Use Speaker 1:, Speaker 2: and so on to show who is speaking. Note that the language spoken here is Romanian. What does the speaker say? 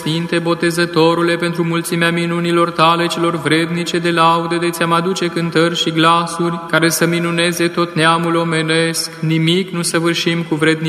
Speaker 1: Sfinte Botezătorule, pentru mulțimea minunilor tale celor vrednice de laudă, de ți-am aduce cântări și glasuri, care să minuneze tot neamul omenesc, nimic nu săvârșim cu vrednicie